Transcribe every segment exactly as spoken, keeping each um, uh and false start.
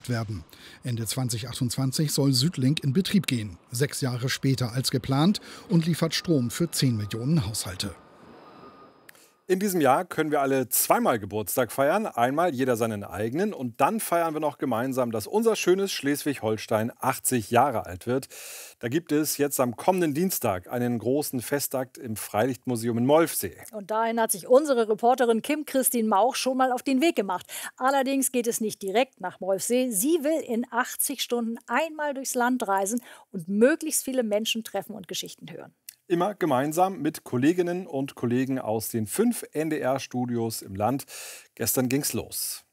werden. Ende zweitausendachtundzwanzig soll Südlink in Betrieb gehen. Sechs Jahre später als geplant und liefert Strom für zehn Millionen Haushalte. In diesem Jahr können wir alle zweimal Geburtstag feiern. Einmal jeder seinen eigenen und dann feiern wir noch gemeinsam, dass unser schönes Schleswig-Holstein achtzig Jahre alt wird. Da gibt es jetzt am kommenden Dienstag einen großen Festakt im Freilichtmuseum in Molfsee. Und dahin hat sich unsere Reporterin Kim-Christine Mauch schon mal auf den Weg gemacht. Allerdings geht es nicht direkt nach Molfsee. Sie will in achtzig Stunden einmal durchs Land reisen und möglichst viele Menschen treffen und Geschichten hören. Immer gemeinsam mit Kolleginnen und Kollegen aus den fünf N D R-Studios im Land. Gestern ging's los.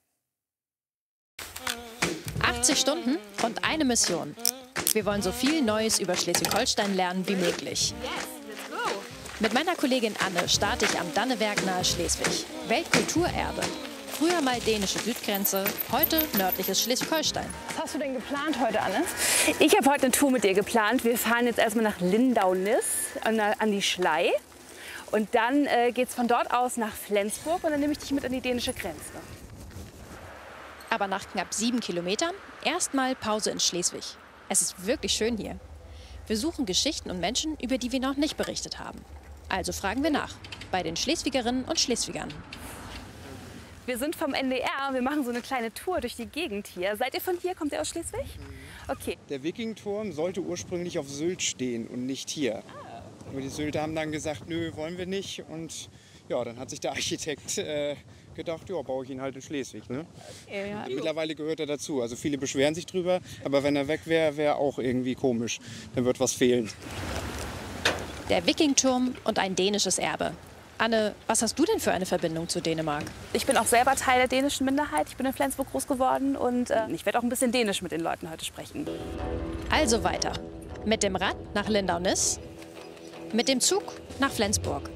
achtzig Stunden und eine Mission. Wir wollen so viel Neues über Schleswig-Holstein lernen wie möglich. Mit meiner Kollegin Anne starte ich am Dannewerk nahe Schleswig. Weltkulturerbe. Früher mal dänische Südgrenze, heute nördliches Schleswig-Holstein. Was hast du denn geplant heute, Anne? Ich habe heute eine Tour mit dir geplant. Wir fahren jetzt erstmal nach Lindau-Nisse an, an die Schlei. Und dann äh, geht es von dort aus nach Flensburg und dann nehme ich dich mit an die dänische Grenze. Aber nach knapp sieben Kilometern erstmal Pause in Schleswig. Es ist wirklich schön hier. Wir suchen Geschichten und Menschen, über die wir noch nicht berichtet haben. Also fragen wir nach bei den Schleswigerinnen und Schleswigern. Wir sind vom N D R, wir machen so eine kleine Tour durch die Gegend hier. Seid ihr von hier? Kommt ihr aus Schleswig? Okay. Der Wikingturm sollte ursprünglich auf Sylt stehen und nicht hier. Aber die Sylter haben dann gesagt, nö, wollen wir nicht. Und ja, dann hat sich der Architekt äh, gedacht, ja, baue ich ihn halt in Schleswig. Ne? Ja. Mittlerweile gehört er dazu. Also viele beschweren sich drüber, aber wenn er weg wäre, wäre auch irgendwie komisch. Dann wird was fehlen. Der Wikingturm und ein dänisches Erbe. Anne, was hast du denn für eine Verbindung zu Dänemark? Ich bin auch selber Teil der dänischen Minderheit. Ich bin in Flensburg groß geworden und äh, ich werde auch ein bisschen Dänisch mit den Leuten heute sprechen. Also weiter. Mit dem Rad nach Lindau-Nisse, mit dem Zug nach Flensburg.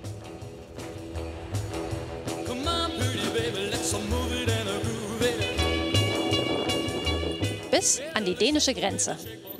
Bis an die dänische Grenze.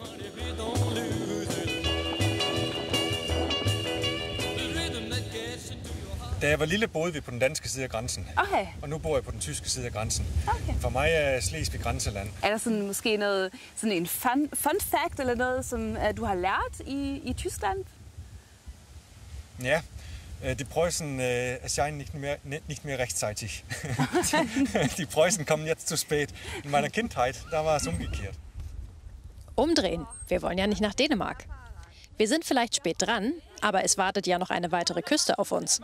Da jeg var lille, boede vi på den danske side af grænsen. Okay. Og nu bor jeg på den tyske side af grænsen. Okay. For mig er Slesvig grænseland. Er der sådan måske noget, sådan en fun, fun fact eller noget, som uh, du har lært i, i Tyskland? Ja, die Preußen äh, erscheinen nicht mehr, nicht mehr rechtzeitig. Die Preußen kommen jetzt zu spät. In meiner Kindheit, da war es umgekehrt. Umdrehen. Wir wollen ja nicht nach Dänemark. Wir sind vielleicht spät dran, aber es wartet ja noch eine weitere Küste auf uns.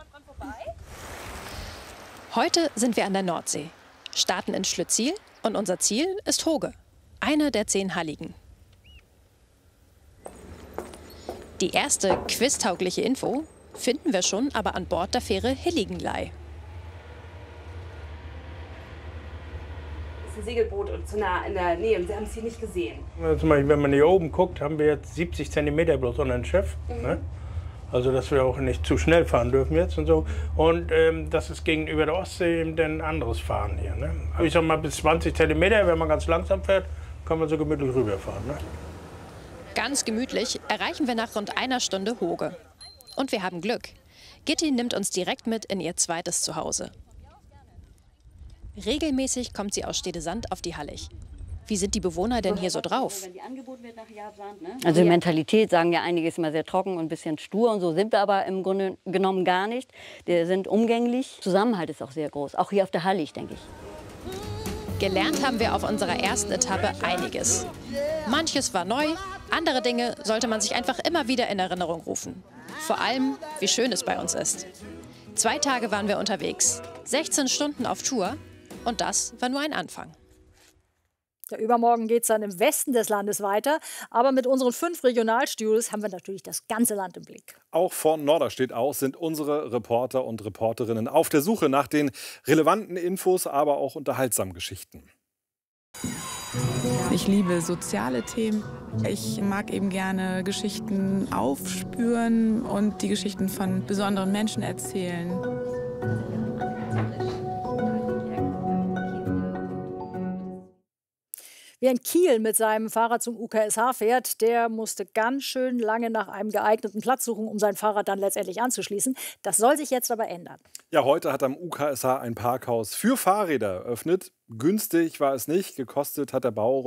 Heute sind wir an der Nordsee, starten in Schlütziel und unser Ziel ist Hoge, eine der zehn Halligen. Die erste quiztaugliche Info finden wir schon aber an Bord der Fähre Hilligenlei. Das ist ein Segelboot und zu nah in der Nähe und Sie haben es hier nicht gesehen. Zum Beispiel, wenn man hier oben guckt, haben wir jetzt siebzig Zentimeter bloß unter dem Schiff. Mhm. Ne? Also dass wir auch nicht zu schnell fahren dürfen jetzt und so. Und ähm, das ist gegenüber der Ostsee eben ein anderes Fahren hier. Ne? Aber ich sag mal, bis zwanzig Zentimeter, wenn man ganz langsam fährt, kann man so gemütlich rüberfahren. Ne? Ganz gemütlich erreichen wir nach rund einer Stunde Hoge. Und wir haben Glück. Gitti nimmt uns direkt mit in ihr zweites Zuhause. Regelmäßig kommt sie aus Stedesand auf die Hallig. Wie sind die Bewohner denn hier so drauf? Also die Mentalität, sagen ja einige, ist immer sehr trocken und ein bisschen stur. Und so sind wir aber im Grunde genommen gar nicht. Wir sind umgänglich. Zusammenhalt ist auch sehr groß, auch hier auf der Hallig, denke ich. Gelernt haben wir auf unserer ersten Etappe einiges. Manches war neu, andere Dinge sollte man sich einfach immer wieder in Erinnerung rufen. Vor allem, wie schön es bei uns ist. Zwei Tage waren wir unterwegs, sechzehn Stunden auf Tour und das war nur ein Anfang. Ja, übermorgen geht es dann im Westen des Landes weiter. Aber mit unseren fünf Regionalstudios haben wir natürlich das ganze Land im Blick. Auch von Norderstedt aus sind unsere Reporter und Reporterinnen auf der Suche nach den relevanten Infos, aber auch unterhaltsamen Geschichten. Ich liebe soziale Themen. Ich mag eben gerne Geschichten aufspüren und die Geschichten von besonderen Menschen erzählen. Wer in Kiel mit seinem Fahrrad zum U K S H fährt, der musste ganz schön lange nach einem geeigneten Platz suchen, um sein Fahrrad dann letztendlich anzuschließen. Das soll sich jetzt aber ändern. Ja, heute hat am U K S H ein Parkhaus für Fahrräder eröffnet. Günstig war es nicht, gekostet hat der Bau